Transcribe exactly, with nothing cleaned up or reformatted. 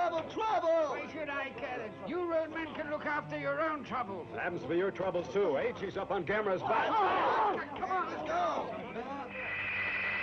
trouble, trouble! Why should I care? You roadmen can look after your own troubles. Happens to be your troubles, too, eh? She's up on Gamera's back. Oh, come on, let's go!